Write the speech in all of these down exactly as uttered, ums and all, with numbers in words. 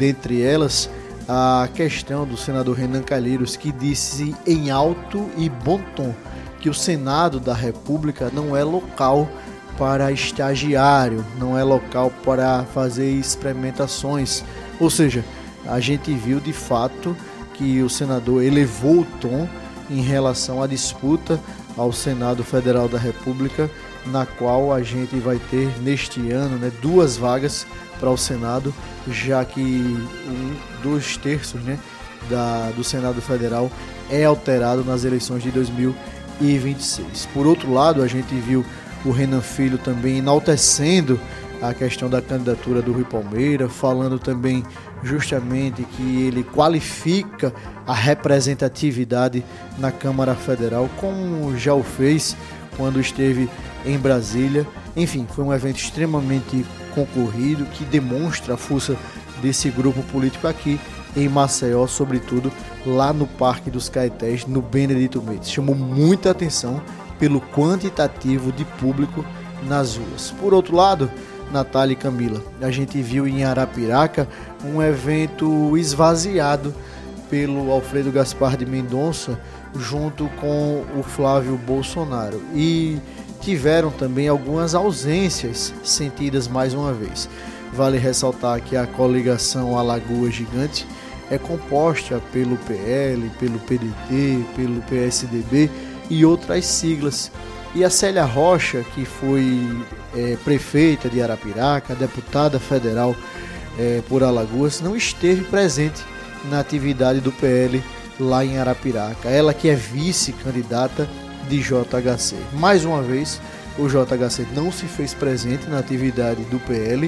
dentre elas a questão do senador Renan Calheiros, que disse em alto e bom tom que o Senado da República não é local para estagiário, não é local para fazer experimentações. Ou seja, a gente viu de fato que o senador elevou o tom em relação à disputa ao Senado Federal da República, na qual a gente vai ter neste ano, né, duas vagas para o Senado, já que um, dois terços, né, da, do Senado Federal é alterado nas eleições de dois mil e vinte e seis. Por outro lado, a gente viu o Renan Filho também enaltecendo a questão da candidatura do Rui Palmeira, falando também justamente que ele qualifica a representatividade na Câmara Federal, como já o fez quando esteve em Brasília. Enfim, foi um evento extremamente concorrido que demonstra a força desse grupo político aqui em Maceió, sobretudo lá no Parque dos Caetés, no Benedito Mendes. Chamou muita atenção pelo quantitativo de público nas ruas. Por outro lado, Natália e Camila, a gente viu em Arapiraca um evento esvaziado pelo Alfredo Gaspar de Mendonça junto com o Flávio Bolsonaro, e tiveram também algumas ausências sentidas mais uma vez. Vale ressaltar que a coligação Alagoas Gigante é composta pelo P L, pelo P D T, pelo P S D B e outras siglas. E a Célia Rocha, que foi é, prefeita de Arapiraca, deputada federal é, por Alagoas, não esteve presente na atividade do P L lá em Arapiraca. Ela que é vice-candidata de J H C. Mais uma vez, o J H C não se fez presente na atividade do P L,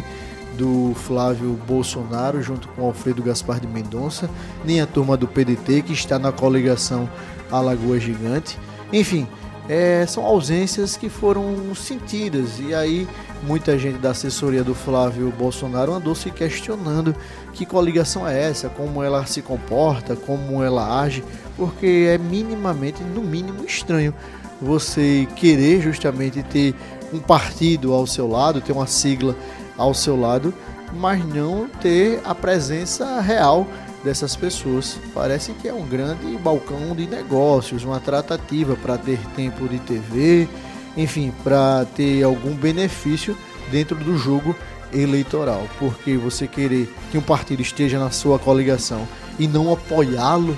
do Flávio Bolsonaro, junto com Alfredo Gaspar de Mendonça, nem a turma do P D T, que está na coligação Alagoas Gigante. Enfim, é, são ausências que foram sentidas, e aí muita gente da assessoria do Flávio Bolsonaro andou se questionando que coligação é essa, como ela se comporta, como ela age, porque é minimamente, no mínimo, estranho você querer justamente ter um partido ao seu lado, ter uma sigla ao seu lado, mas não ter a presença real dessas pessoas. Parece que é um grande balcão de negócios, uma tratativa para ter tempo de T V, enfim, para ter algum benefício dentro do jogo eleitoral. Porque você querer que um partido esteja na sua coligação e não apoiá-lo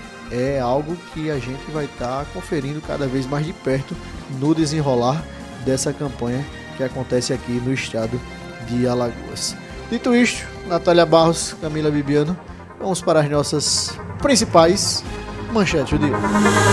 é algo que a gente vai estar tá conferindo cada vez mais de perto no desenrolar dessa campanha que acontece aqui no estado de Alagoas. Dito isto, Natália Barros, Camila Bibiano, vamos para as nossas principais manchetes do dia.